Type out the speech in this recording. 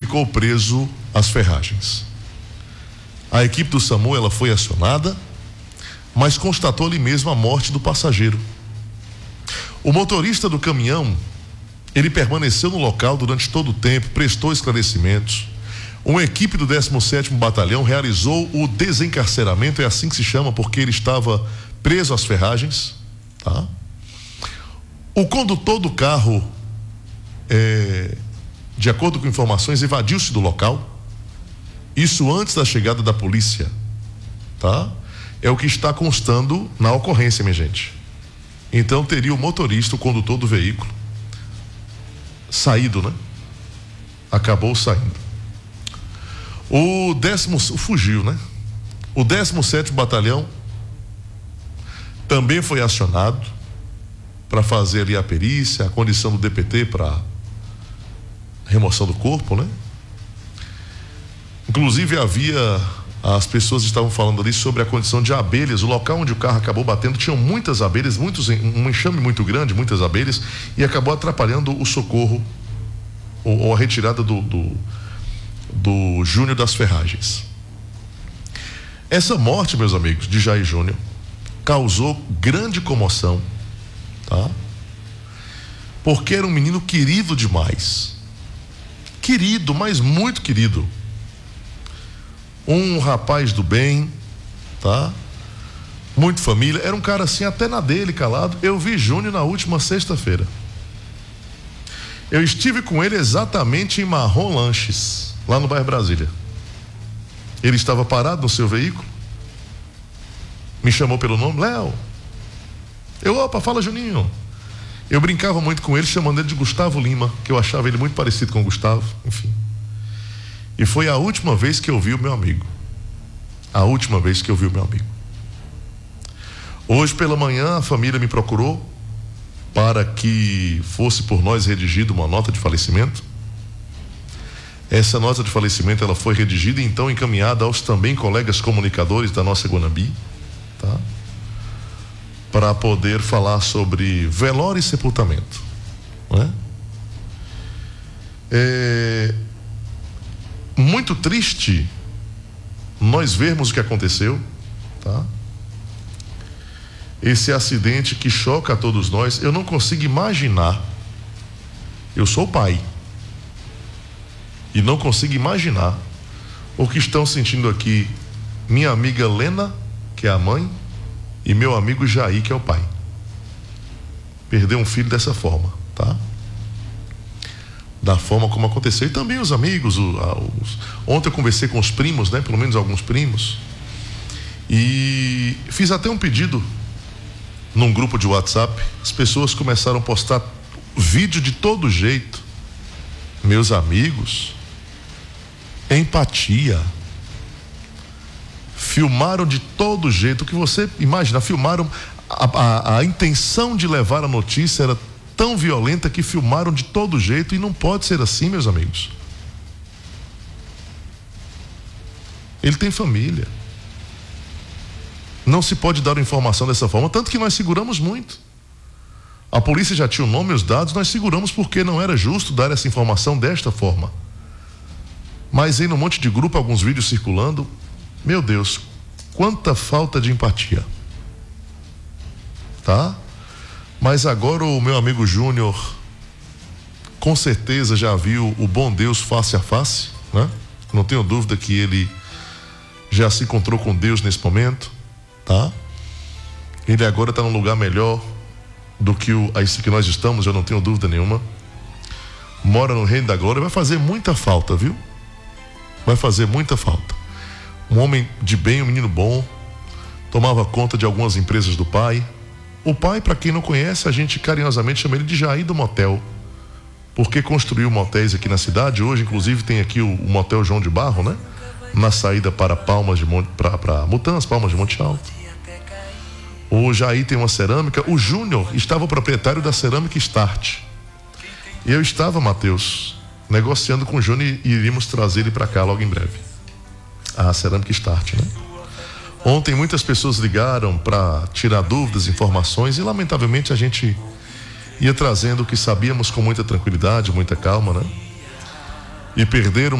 ficou preso às ferragens. A equipe do SAMU, ela foi acionada, mas constatou ali mesmo a morte do passageiro. O motorista do caminhão, ele permaneceu no local durante todo o tempo, prestou esclarecimentos. Uma equipe do 17º Batalhão realizou o desencarceramento, é assim que se chama, porque ele estava preso às ferragens, tá? O condutor do carro, de acordo com informações, evadiu-se do local. Isso antes da chegada da polícia, tá? É o que está constando na ocorrência, minha gente. Então teria o motorista, o condutor do veículo, saído, né? Acabou saindo. Fugiu, né? O 17º Batalhão também foi acionado para fazer ali a perícia, a condição do DPT para remoção do corpo, né? Inclusive as pessoas estavam falando ali sobre a condição de abelhas. O local onde o carro acabou batendo tinham muitas abelhas, um enxame muito grande, muitas abelhas, e acabou atrapalhando o socorro ou a retirada do Júnior das ferragens. Essa morte, meus amigos, de Jair Júnior causou grande comoção, tá? Porque era um menino querido demais. Querido, mas muito querido. Um rapaz do bem, tá? Muito família, era um cara assim, até na dele, calado. Eu vi Júnior na última sexta-feira. Eu estive com ele exatamente em Marrom Lanches, lá no bairro Brasília. Ele estava parado no seu veículo, me chamou pelo nome, Léo. Opa, fala Juninho. Eu brincava muito com ele, chamando ele de Gustavo Lima, que eu achava ele muito parecido com o Gustavo, enfim. E foi a última vez que eu vi o meu amigo. A última vez que eu vi o meu amigo. Hoje pela manhã a família me procurou para que fosse por nós redigida uma nota de falecimento. Essa nota de falecimento, ela foi redigida e então encaminhada aos também colegas comunicadores da nossa Guanambi, tá? Para poder falar sobre velório e sepultamento, não é? Muito triste nós vermos o que aconteceu, tá? Esse acidente que choca a todos nós. Eu não consigo imaginar, eu sou pai e não consigo imaginar o que estão sentindo aqui minha amiga Lena, que é a mãe, e meu amigo Jair, que é o pai. Perder um filho dessa forma, tá? Da forma como aconteceu. E também os amigos, ontem eu conversei com os primos, né? Pelo menos alguns primos, e fiz até um pedido num grupo de WhatsApp. As pessoas começaram a postar vídeo de todo jeito. Meus amigos, empatia, filmaram de todo jeito. O que você imagina, filmaram, a intenção de levar a notícia era tão violenta que filmaram de todo jeito, e não pode ser assim, meus amigos. Ele tem família. Não se pode dar informação dessa forma, tanto que nós seguramos muito. A polícia já tinha o nome e os dados, nós seguramos porque não era justo dar essa informação desta forma. Mas aí num monte de grupo, alguns vídeos circulando, meu Deus, quanta falta de empatia, tá? Mas agora o meu amigo Júnior com certeza já viu o bom Deus face a face, né? Não tenho dúvida que ele já se encontrou com Deus nesse momento, tá? Ele agora está num lugar melhor do que esse que nós estamos, eu não tenho dúvida nenhuma. Mora no reino da glória. Vai fazer muita falta, viu? Vai fazer muita falta. Um homem de bem, um menino bom, tomava conta de algumas empresas do pai. O pai, para quem não conhece, a gente carinhosamente chama ele de Jair do Motel, porque construiu motéis aqui na cidade. Hoje, inclusive, tem aqui o Motel João de Barro, né? Na saída para Palmas de Monte, para Mutantas, Palmas de Monte Alto. O Jair tem uma cerâmica. O Júnior estava proprietário da Cerâmica Start. E eu estava, Matheus, negociando com o Júnior e iríamos trazer ele para cá logo em breve. A Cerâmica Start, né? Ontem muitas pessoas ligaram para tirar dúvidas, informações, e lamentavelmente a gente ia trazendo o que sabíamos com muita tranquilidade, muita calma, né? E perderam